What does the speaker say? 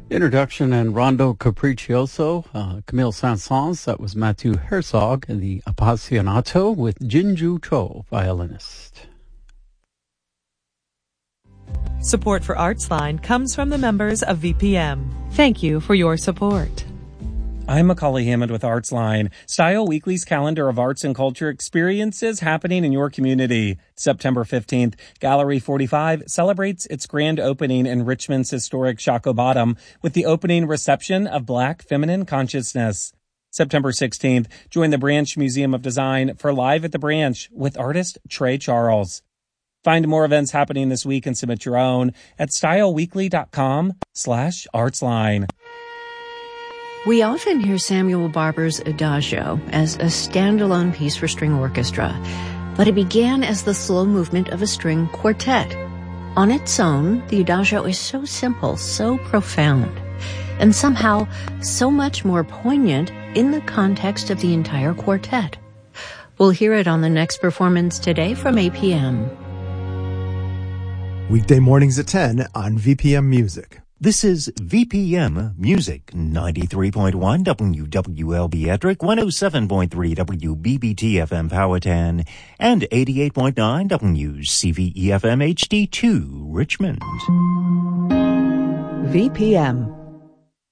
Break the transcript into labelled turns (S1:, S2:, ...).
S1: Introduction and Rondo Capriccioso, Camille Saint-Saëns. That was Matthew Herzog and the Appassionato with Jinju Cho, violinist.
S2: Support for Artsline comes from the members of VPM. Thank you for your support.
S3: I'm Macaulay Hammond with Artsline, Style Weekly's calendar of arts and culture experiences happening in your community. September 15th, Gallery 45 celebrates its grand opening in Richmond's historic Shockoe Bottom with the opening reception of Black Feminine Consciousness. September 16th, join the Branch Museum of Design for Live at the Branch with artist Trey Charles. Find more events happening this week and submit your own at styleweekly.com/artsline.
S4: We often hear Samuel Barber's Adagio as a standalone piece for string orchestra, but it began as the slow movement of a string quartet. On its own, the Adagio is so simple, so profound, and somehow so much more poignant in the context of the entire quartet. We'll hear it on the next performance today from APM.
S5: Weekday mornings at 10 on VPM Music.
S6: This is VPM Music, 93.1 WWLB Ettrick, 107.3 WBBT FM Powhatan, and 88.9 WCVE FM HD2 Richmond.
S7: VPM